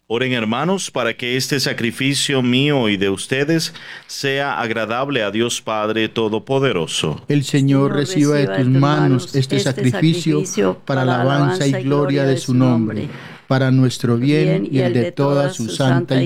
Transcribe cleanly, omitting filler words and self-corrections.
Oren, hermanos, para que este sacrificio mío y de ustedes sea agradable a Dios Padre Todopoderoso. El Señor reciba de tus manos este sacrificio para la alabanza y gloria de su nombre, para nuestro bien y el de toda su santa